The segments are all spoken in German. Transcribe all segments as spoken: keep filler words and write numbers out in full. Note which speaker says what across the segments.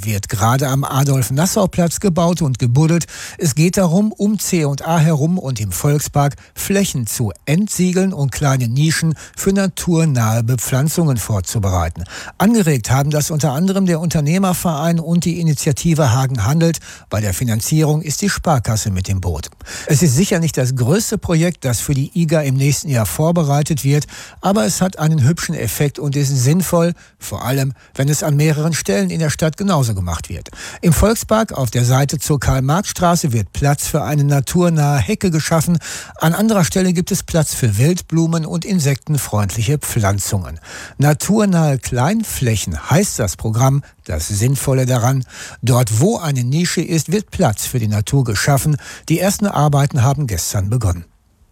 Speaker 1: wird gerade am Adolf-Nassau-Platz gebaut und gebuddelt. Es geht darum, um C und A herum und im Volkspark Flächen zu entsiegeln und kleine Nischen für naturnahe Bepflanzungen vorzubereiten. Angeregt haben das unter anderem der Unternehmerverein und die Initiative Hagen handelt. Bei der Finanzierung ist die Sparkasse mit im Boot. Es ist sicher nicht das größte Projekt, das für die I G A im nächsten Jahr vorbereitet wird, aber es hat einen hübschen Effekt und ist sinnvoll, vor allem, wenn es an mehreren Stellen in der Stadt genauso gemacht wird. Im Volkspark auf der Seite zur Karl-Marx-Straße wird Platz für eine naturnahe Hecke geschaffen. An anderer Stelle gibt es Platz für Wildblumen und insektenfreundliche Pflanzungen. Naturnahe Kleinflächen heißt das Programm. Das Sinnvolle daran: Dort, wo eine Nische ist, wird Platz für die Natur geschaffen. Die ersten Arbeiten haben gestern begonnen.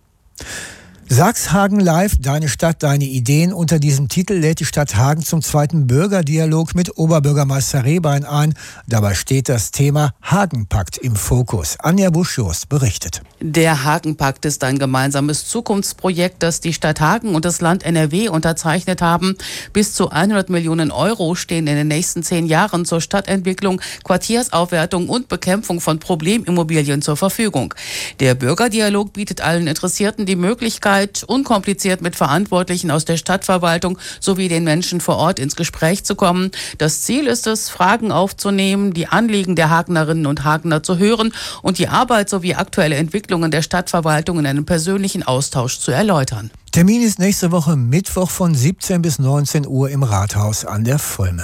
Speaker 1: Sachshagen live, deine Stadt, deine Ideen. Unter diesem Titel lädt die Stadt Hagen zum zweiten Bürgerdialog mit Oberbürgermeister Rehbein ein. Dabei steht das Thema Hagenpakt im Fokus. Anja Busch-Jost berichtet.
Speaker 2: Der Hagenpakt ist ein gemeinsames Zukunftsprojekt, das die Stadt Hagen und das Land N R W unterzeichnet haben. Bis zu hundert Millionen Euro stehen in den nächsten zehn Jahren zur Stadtentwicklung, Quartiersaufwertung und Bekämpfung von Problemimmobilien zur Verfügung. Der Bürgerdialog bietet allen Interessierten die Möglichkeit, unkompliziert mit Verantwortlichen aus der Stadtverwaltung sowie den Menschen vor Ort ins Gespräch zu kommen. Das Ziel ist es, Fragen aufzunehmen, die Anliegen der Hagnerinnen und Hagner zu hören und die Arbeit sowie aktuelle Entwicklungen der Stadtverwaltung in einem persönlichen Austausch zu erläutern.
Speaker 1: Termin ist nächste Woche Mittwoch von siebzehn bis neunzehn Uhr im Rathaus an der Volme.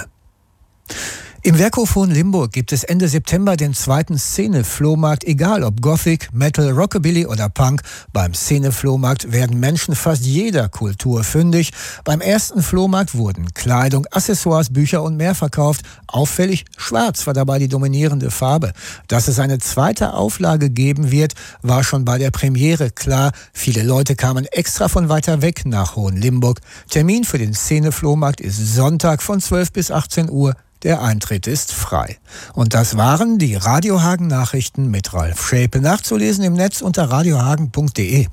Speaker 1: Im Werkhof Hohenlimburg gibt es Ende September den zweiten Szene-Flohmarkt. Egal ob Gothic, Metal, Rockabilly oder Punk, beim Szene-Flohmarkt werden Menschen fast jeder Kultur fündig. Beim ersten Flohmarkt wurden Kleidung, Accessoires, Bücher und mehr verkauft. Auffällig, schwarz war dabei die dominierende Farbe. Dass es eine zweite Auflage geben wird, war schon bei der Premiere klar. Viele Leute kamen extra von weiter weg nach Hohenlimburg. Termin für den Szene-Flohmarkt ist Sonntag von zwölf bis achtzehn Uhr. Der Eintritt ist frei. Und das waren die Radio Hagen Nachrichten mit Ralf Schäpe. Nachzulesen im Netz unter radiohagen punkt de.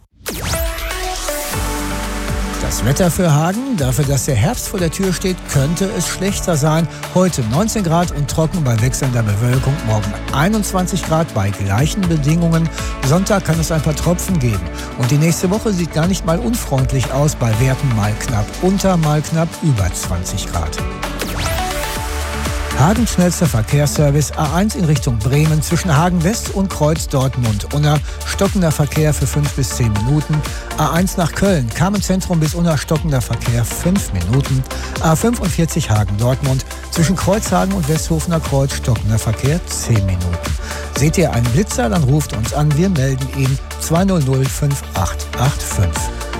Speaker 1: Das Wetter für Hagen: Dafür, dass der Herbst vor der Tür steht, könnte es schlechter sein. Heute neunzehn Grad und trocken bei wechselnder Bewölkung. Morgen einundzwanzig Grad bei gleichen Bedingungen. Sonntag kann es ein paar Tropfen geben. Und die nächste Woche sieht gar nicht mal unfreundlich aus. Bei Werten mal knapp unter, mal knapp über zwanzig Grad. Hagen schnellster Verkehrsservice: A eins in Richtung Bremen zwischen Hagen West und Kreuz Dortmund-Unna. Stockender Verkehr für fünf bis zehn Minuten. A eins nach Köln, Kamenz-Zentrum bis Unna, stockender Verkehr fünf Minuten. A fünfundvierzig Hagen-Dortmund zwischen Kreuzhagen und Westhofener Kreuz, stockender Verkehr zehn Minuten. Seht ihr einen Blitzer, dann ruft uns an. Wir melden ihn zwei null null fünf acht acht fünf.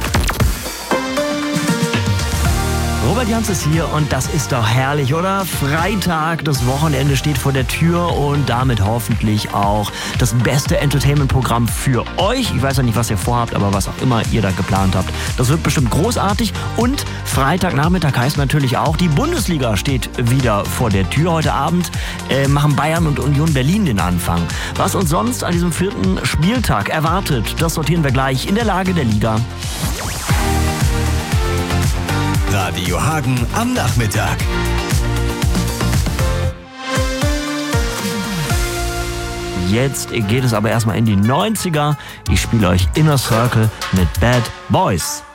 Speaker 3: Robert Jans ist hier und das ist doch herrlich, oder? Freitag, das Wochenende steht vor der Tür und damit hoffentlich auch das beste Entertainment-Programm für euch. Ich weiß ja nicht, was ihr vorhabt, aber was auch immer ihr da geplant habt. Das wird bestimmt großartig. Und Freitagnachmittag heißt natürlich auch, die Bundesliga steht wieder vor der Tür. Heute Abend äh, machen Bayern und Union Berlin den Anfang. Was uns sonst an diesem vierten Spieltag erwartet, das sortieren wir gleich in der Lage der Liga.
Speaker 4: Radio Hagen am Nachmittag.
Speaker 3: Jetzt geht es aber erstmal in die neunziger. Ich spiele euch Inner Circle mit Bad Boys.